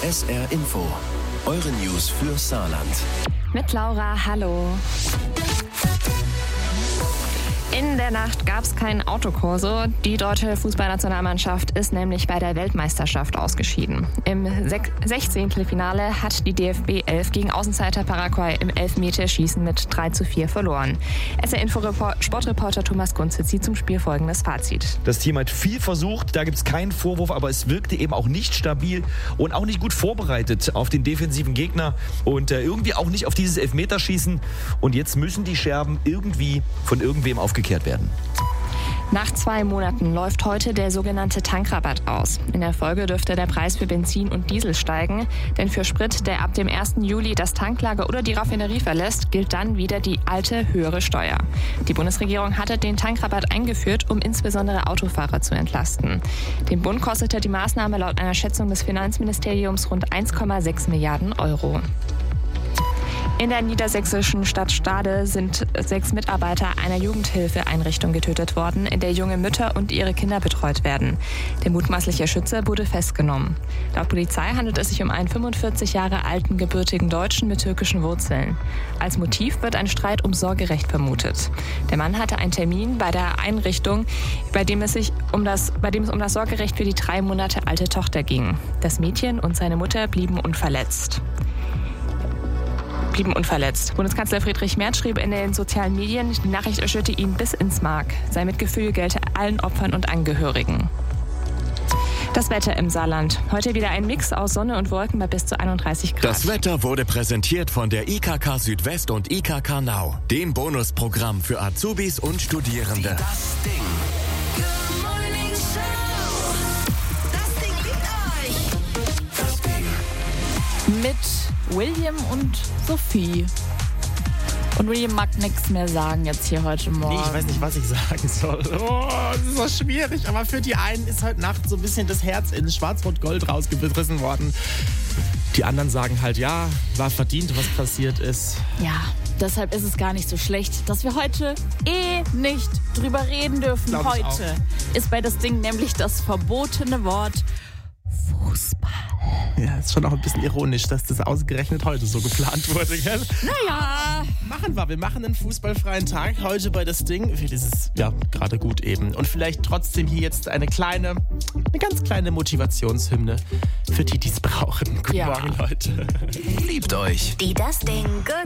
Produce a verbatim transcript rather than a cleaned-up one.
S R Info. Eure News für Saarland. Mit Laura, hallo. In der Nacht gab es keinen Autokorso. Die deutsche Fußballnationalmannschaft ist nämlich bei der Weltmeisterschaft ausgeschieden. Im Sechzehntelfinale hat die D F B elf gegen Außenseiter Paraguay im Elfmeterschießen mit drei zu vier verloren. S R-Info-Sportreporter Thomas Kunze zieht zum Spiel folgendes Fazit. Das Team hat viel versucht, da gibt es keinen Vorwurf, aber es wirkte eben auch nicht stabil und auch nicht gut vorbereitet auf den defensiven Gegner und äh, irgendwie auch nicht auf dieses Elfmeterschießen. Und jetzt müssen die Scherben irgendwie von irgendwem aufgeklärt werden. Nach zwei Monaten läuft heute der sogenannte Tankrabatt aus. In der Folge dürfte der Preis für Benzin und Diesel steigen, denn für Sprit, der ab dem ersten Juli das Tanklager oder die Raffinerie verlässt, gilt dann wieder die alte, höhere Steuer. Die Bundesregierung hatte den Tankrabatt eingeführt, um insbesondere Autofahrer zu entlasten. Den Bund kostete die Maßnahme laut einer Schätzung des Finanzministeriums rund eins Komma sechs Milliarden Euro. In der niedersächsischen Stadt Stade sind sechs Mitarbeiter einer Jugendhilfeeinrichtung getötet worden, in der junge Mütter und ihre Kinder betreut werden. Der mutmaßliche Schütze wurde festgenommen. Laut Polizei handelt es sich um einen fünfundvierzig Jahre alten gebürtigen Deutschen mit türkischen Wurzeln. Als Motiv wird ein Streit um Sorgerecht vermutet. Der Mann hatte einen Termin bei der Einrichtung, bei dem es sich um das, bei dem es um das Sorgerecht für die drei Monate alte Tochter ging. Das Mädchen und seine Mutter blieben unverletzt. blieben unverletzt. Bundeskanzler Friedrich Merz schrieb in den sozialen Medien, die Nachricht erschütterte ihn bis ins Mark. Sein Mitgefühl gelte allen Opfern und Angehörigen. Das Wetter im Saarland. Heute wieder ein Mix aus Sonne und Wolken bei bis zu einunddreißig Grad. Das Wetter wurde präsentiert von der I K K Südwest und I K K Now, dem Bonusprogramm für Azubis und Studierende. Das Ding. Good Morning Show. Das Ding liegt euch. Das Ding. Mit William und Sophie. Und William mag nichts mehr sagen jetzt hier heute Morgen. Nee, ich weiß nicht, was ich sagen soll. Oh, das ist so schwierig. Aber für die einen ist heute Nacht so ein bisschen das Herz in Schwarz-Rot-Gold rausgerissen worden. Die anderen sagen halt, ja, war verdient, was passiert ist. Ja, deshalb ist es gar nicht so schlecht, dass wir heute eh nicht drüber reden dürfen. Glaub ich Heute ist bei das Ding nämlich das verbotene Wort Fußball. Ja, ist schon auch ein bisschen ironisch, dass das ausgerechnet heute so geplant wurde, gell? Naja. Machen wir. Wir machen einen fußballfreien Tag heute bei das Ding. Das ist ja gerade gut eben. Und vielleicht trotzdem hier jetzt eine kleine, eine ganz kleine Motivationshymne für die, die es brauchen. Guten Ja. Morgen, Leute. Liebt euch. Die Das Ding Good